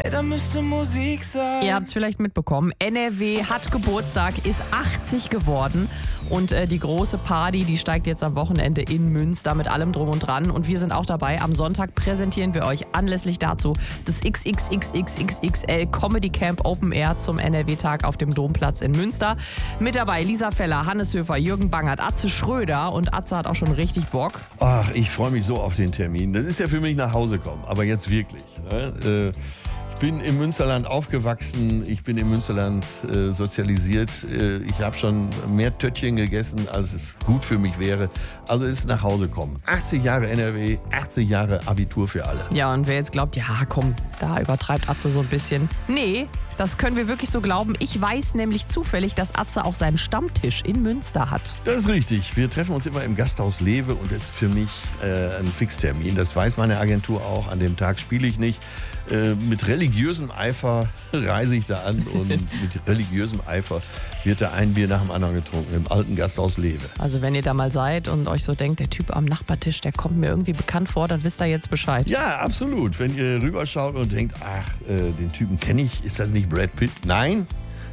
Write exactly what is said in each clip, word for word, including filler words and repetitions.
ey, da müsste Musik sein. Ihr habt es vielleicht mitbekommen, N R W hat Geburtstag, ist achtzig geworden und äh, die große Party, die steigt jetzt am Wochenende in Münster mit allem drum und dran und wir sind auch dabei. Am Sonntag präsentieren wir euch anlässlich dazu das X X X X X X L Comedy Camp Open Air zum N R W-Tag auf dem Domplatz in Münster. Mit dabei Lisa Feller, Hannes Höfer, Jürgen Bangert, Atze Schröder und Atze hat auch schon richtig Bock. Ach, ich freue mich so auf den Termin. Das ist ja für mich nach Hause kommen, aber jetzt wirklich. Ne? Äh, Ich bin im Münsterland aufgewachsen, ich bin im Münsterland äh, sozialisiert. Äh, ich habe schon mehr Töttchen gegessen, als es gut für mich wäre. Also ist es nach Hause kommen. achtzig Jahre N R W, achtzig Jahre Abitur für alle. Ja, und wer jetzt glaubt, ja komm, da übertreibt Atze so ein bisschen. Nee, das können wir wirklich so glauben. Ich weiß nämlich zufällig, dass Atze auch seinen Stammtisch in Münster hat. Das ist richtig. Wir treffen uns immer im Gasthaus Lewe und das ist für mich äh, ein Fixtermin. Das weiß meine Agentur auch. An dem Tag spiele ich nicht. Äh, mit religiösem Eifer reise ich da an und mit religiösem Eifer wird da ein Bier nach dem anderen getrunken im alten Gasthaus Lewe. Also wenn ihr da mal seid und euch so denkt, der Typ am Nachbartisch, der kommt mir irgendwie bekannt vor, dann wisst ihr jetzt Bescheid. Ja, absolut. Wenn ihr rüberschaut und denkt, ach, äh, den Typen kenne ich, ist das nicht Brad Pitt? Nein.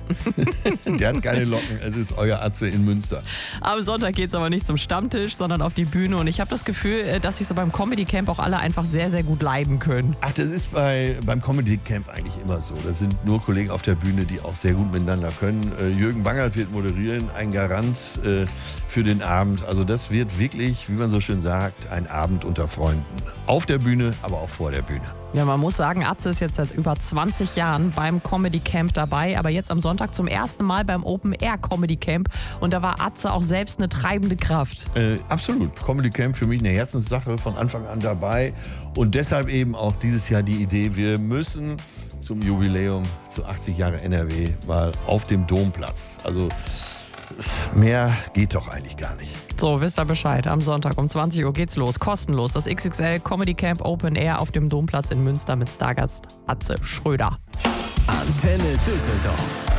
Der hat keine Locken, es ist euer Atze in Münster. Am Sonntag geht es aber nicht zum Stammtisch, sondern auf die Bühne und ich habe das Gefühl, dass sich so beim Comedy Camp auch alle einfach sehr, sehr gut leiden können. Ach, das ist bei, beim Comedy Camp eigentlich immer so. Das sind nur Kollegen auf der Bühne, die auch sehr gut miteinander können. Äh, Jürgen Bangert wird moderieren, ein Garant äh, für den Abend. Also das wird wirklich, wie man so schön sagt, ein Abend unter Freunden. Auf der Bühne, aber auch vor der Bühne. Ja, man muss sagen, Atze ist jetzt seit über zwanzig Jahren beim Comedy Camp dabei, aber jetzt am Sonntag zum ersten Mal beim Open Air Comedy Camp und da war Atze auch selbst eine treibende Kraft. Äh, absolut. Comedy Camp für mich eine Herzenssache, von Anfang an dabei und deshalb eben auch dieses Jahr die Idee, wir müssen zum Jubiläum zu achtzig Jahre N R W mal auf dem Domplatz. Also mehr geht doch eigentlich gar nicht. So, wisst ihr Bescheid. Am Sonntag um zwanzig Uhr geht's los. Kostenlos. Das X X L Comedy Camp Open Air auf dem Domplatz in Münster mit Stargast Atze Schröder. Antenne Düsseldorf.